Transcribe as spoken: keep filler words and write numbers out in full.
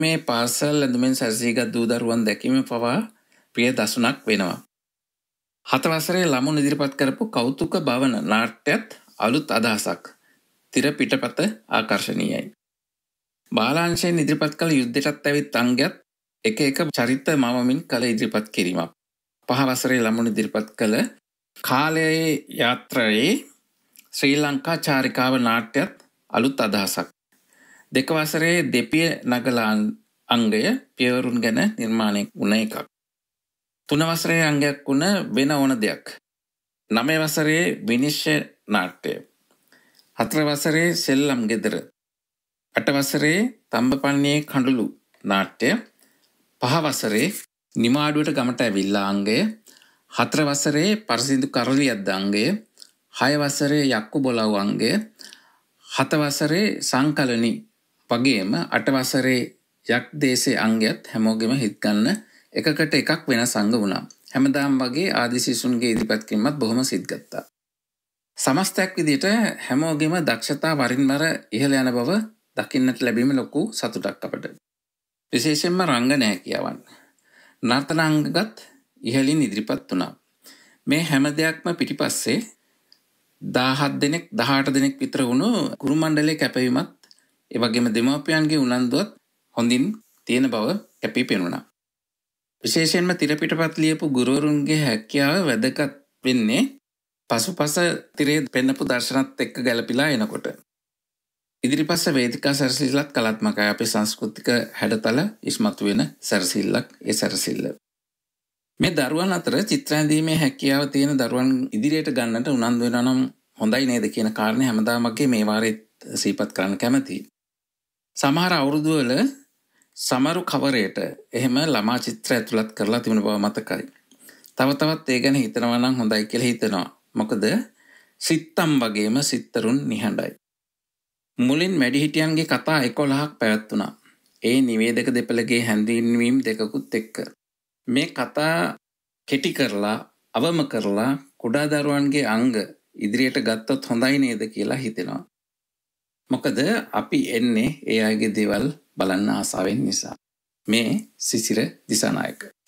මේ පාසල් ඇඳුමෙන් සැරසීගත් දූ දරුවන් දැකීම පවා ප්‍රිය දසුනක් වෙනවා. හත වසරේ ළමුන් ඉදිරිපත් කරපු කෞතුක භවන නාට්‍යත් අලුත් අදහසක්. තිර පිටපත ආකර්ශනීයයි. බාලාංශයෙන් ඉදිරිපත් කළ යුද්ධයටත් ඇවිත් අංගයත් එක එක චරිත මවමින් කළ ඉදිරිපත් කිරීමක්. පහ වසරේ ළමුන් ඉදිරිපත් කළ කාලයේ යාත්‍රාවේ ශ්‍රී ලංකා චාරිකාව නාට්‍යත් අලුත් අදහසක්. දෙක වසරේ දෙපිය නගලා අංගය පියවරුන් ගැන නිර්මාණය වුණ එකක්. තුන වසරේ අංගයක් වුණ වෙන ඕන දෙයක්. නවය වසරේ විනිශ්චය නාට්‍යය. හතර වසරේ සෙල්ලම් ගෙදර. අට වසරේ තම්බපන්නේ කඳුළු නාට්‍ය. පහ වසරේ නිමාඩුවට ගමට ඇවිල්ලා අංගය. හතර වසරේ පරසිදු කරලියද්ද අංගය. හය වසරේ යක්කු බොලව් අංගය. හත වසරේ සංකලනි වගේම අට වසරේ යක් දේශේ අංගයත් හැමෝගෙම හිත් ගන්න එකකට එකක් වෙනස් අංග වුණා. හැමදාම වගේ ආදි සිසුන්ගේ ඉදිරිපත් කිරීමත් බොහොම සිත් ගත්තා. සමස්තයක් විදිහට හැමෝගෙම දක්ෂතා වරින් වර ඉහළ යන බව දකින්නට ලැබීම ලොකු සතුටක් අපට. විශේෂයෙන්ම රංගන හැකියාවන්. නර්තනාංගගත් ඉහළින් ඉදිරිපත් වුණා. මේ හැම දෙයක්ම පිටිපස්සේ දහහත් දෙනෙක් දහඅට දෙනෙක් විතර වුණු ගුරු මණ්ඩලයේ කැපවීමත් ඒ වගේම දෙමාපියන්ගේ උනන්දුවත් හොඳින් තියෙන බව කැපී පෙනුණා. විශේෂයෙන්ම තිර පිටපත් ලියපු ගුරුවරුන්ගේ හැකියාව වැදගත් වෙන්නේ පසුපස තිරේ පෙන්නපු දර්ශනත් එක්ක ගැළපීලා එනකොට. ඉදිරිපස්ස වේදිකා සැරසිල්ලත් කලාත්මකයි. අපේ සංස්කෘතික හැඩතල ඉස්මතු වෙන සැරසිල්ලක් ඒ සැරසිල්ල. මේ දරුවන් අතර චිත්‍ර ඇඳීමේ හැකියාව තියෙන දරුවන් ඉදිරියට ගන්නට උනන්දු වෙනවා නම් හොඳයි නේද කියන කාරණේ හැමදාම වගේ මේ වාරෙත් සිහිපත් කරන්න කැමතියි. සමහර අවුරුදු වල සමරු කවරයට එහෙම ළමා චිත්‍ර ඇතුළත් කරලා තිබුණ බව මතකයි. තව තවත් ඒ ගැන හිතනවා නම් හොඳයි කියලා හිතනවා. මොකද සිත්තම් වගේම සිත්තරුන් නිහඬයි. මුලින් වැඩිහිටියන්ගේ කතා එකොළහක් පැවැත්වුණා. ඒ නිවේදක දෙපළගේ හැඳින්වීම් දෙකකුත් එක්ක. මේ කතා කෙටි කරලා අවම කරලා කුඩා දරුවන්ගේ අංග ඉදිරියට ගත්තොත් හොඳයි නේද කියලා හිතෙනවා. මොකද අපි එන්නේ ඒ අයගේ දේවල් බලන්න ආසාවෙන් නිසා. මේ සිසිර දිසානායක